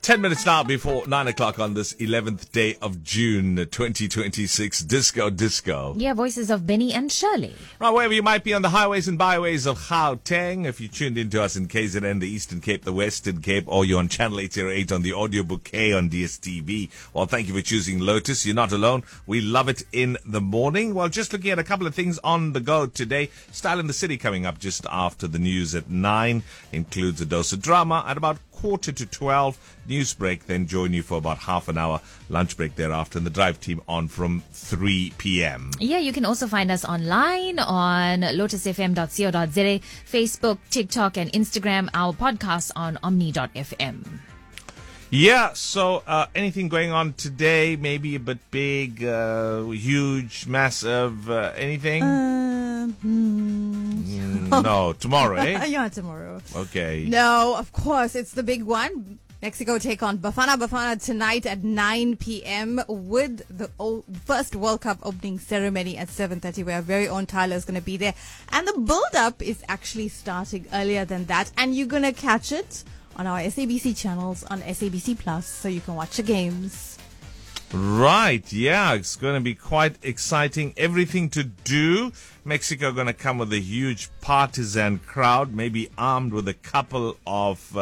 10 minutes now before 9 o'clock on this 11th day of June 2026. Disco. Yeah, voices of Benny and Shirley. Right, wherever you might be on the highways and byways of Gauteng, if you tuned into us in KZN, the Eastern Cape, the Western Cape, or you're on Channel 808 on the audiobook K on DSTV, well, thank you for choosing Lotus. You're not alone. We love it in the morning. Well, just looking at a couple of things on the go today. Style in the City coming up just after the news at 9. Includes a dose of drama at about 11:45. News break, then join you for about half an hour. Lunch break thereafter, and the drive team on from 3 p.m. Yeah, you can also find us online on lotusfm.co.za, Facebook, TikTok, and Instagram. Our podcast on omni.fm. Yeah, so anything going on today? Maybe a bit big, huge, massive, anything? No, tomorrow, eh? Yeah, tomorrow. Okay. No, of course, it's the big one. Mexico take on Bafana tonight at 9 p.m. with the first World Cup opening ceremony at 7:30, where our very own Tyler is going to be there. And the build-up is actually starting earlier than that. And you're going to catch it on our SABC channels on SABC Plus, so you can watch the games. Right, yeah, it's going to be quite exciting. Everything to do. Mexico going to come with a huge partisan crowd, maybe armed with a couple of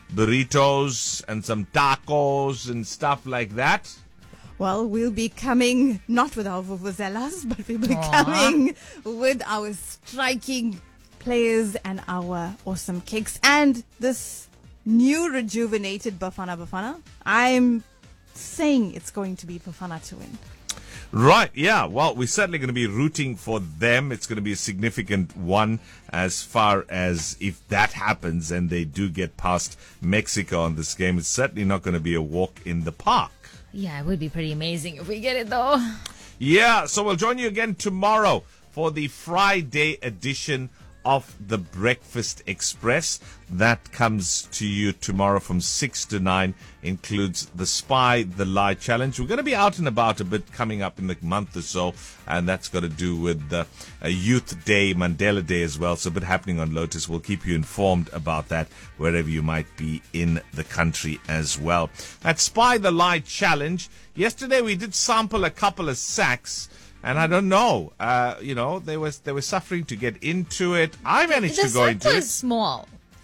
burritos and some tacos and stuff like that. Well, we'll be coming not with our vuvuzelas, but we'll be coming with our striking players and our awesome kicks. And this new rejuvenated Bafana. I'm saying it's going to be Bafana to win. Right, yeah. Well, we're certainly going to be rooting for them. It's going to be a significant one as far as if that happens and they do get past Mexico on this game. It's certainly not going to be a walk in the park. Yeah, it would be pretty amazing if we get it, though. Yeah, so we'll join you again tomorrow for the Friday edition of the Breakfast Express. That comes to you tomorrow from 6 to 9. Includes the Spy the Lie Challenge. We're going to be out and about a bit coming up in the month or so, and that's got to do with Youth Day, Mandela Day as well. So a bit happening on Lotus. We'll keep you informed about that wherever you might be in the country as well. That Spy the Lie Challenge. Yesterday we did sample a couple of sacks. And I don't know, they were suffering to get into it. I managed to go into it. The sack was small.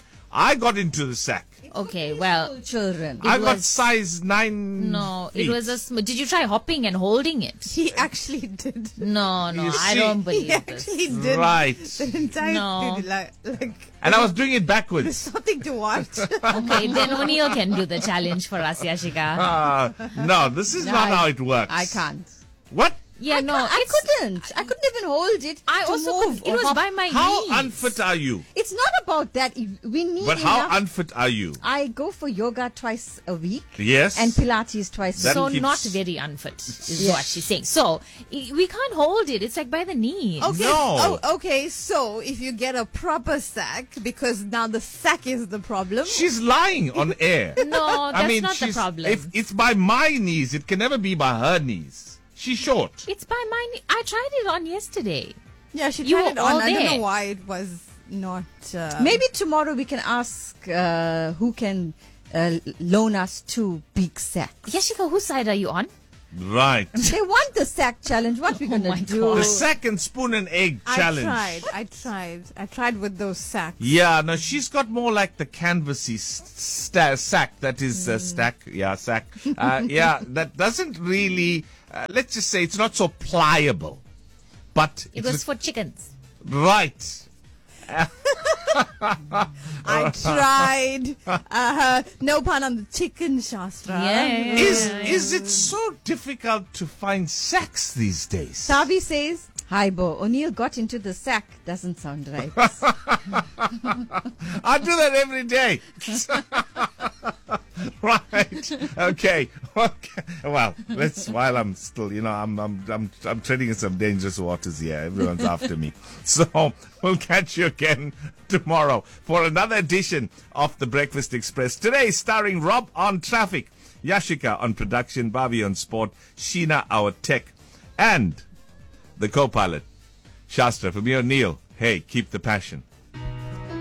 I got into the sack. Okay, well, children. I got size 9. No, feet. it was Did you try hopping and holding it? He actually did. No, I don't believe he this. actually did. Right. The entire No. And I was doing it there's backwards. something to watch. Okay, then O'Neill can do the challenge for us, Yashika. No, this is not how it works. I can't. What? Yeah, I couldn't. I couldn't even hold it. I to also move couldn't. It or was hop. by my How knees. unfit are you? It's not about that. We need But how enough. unfit are you? I go for yoga twice a week. Yes. And Pilates twice a That week. So keeps- not very unfit is Yeah. what she's saying. So we can't hold it. It's like by the knees. Okay. No. Oh, okay. So if you get a proper sack, because now the sack is the problem. She's lying on air. No, that's I mean, not the problem. If it's by my knees, it can never be by her knees. She's short. It's by my knee. I tried it on yesterday. Yeah, she You tried it were on. all I don't there. know why it was not. Maybe tomorrow we can ask who can loan us 2 big sacks. Yashika, whose side are you on? Right. They want the sack challenge. What we Oh gonna my do? God. The second spoon and egg challenge. I tried with those sacks. Yeah, no, she's got more like the canvasy sack. That is stack. Yeah, sack. Yeah, that doesn't really. Let's just say it's not so pliable, but It was for chickens. right. I tried. No pun on the chicken, Shastra. Yeah. Is it so difficult to find sacks these days? Savi says, "Hi, Bo. O'Neill got into the sack. Doesn't sound right." I do that every day. Right. Okay. Well, while I'm still, I'm treading in some dangerous waters here. Everyone's after me. So we'll catch you again tomorrow for another edition of the Breakfast Express. Today, starring Rob on traffic, Yashika on production, Bobby on sport, Sheena our tech, and the co-pilot, Shastra. From me, O'Neill. Hey, keep the passion.